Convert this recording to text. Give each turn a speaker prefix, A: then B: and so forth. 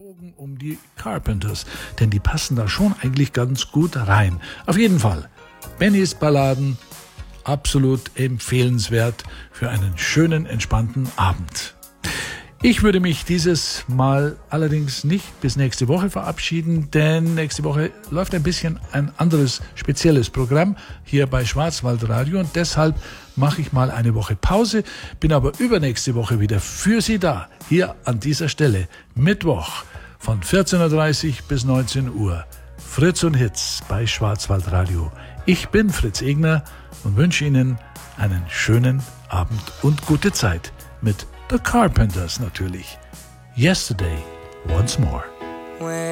A: Bogen um die Carpenters, denn die passen da schon eigentlich ganz gut rein. Auf jeden Fall, Bennys Balladen, absolut empfehlenswert für einen schönen, entspannten Abend. Ich würde mich dieses Mal allerdings nicht bis nächste Woche verabschieden, denn nächste Woche läuft ein bisschen ein anderes, spezielles Programm hier bei Schwarzwaldradio und deshalb mache ich mal eine Woche Pause, bin aber übernächste Woche wieder für Sie da, hier an dieser Stelle, Mittwoch von 14.30 Uhr bis 19 Uhr. Fritz und Hits bei Schwarzwaldradio. Ich bin Fritz Egner und wünsche Ihnen einen schönen Abend und gute Zeit mit The Carpenters natürlich. Yesterday, once more.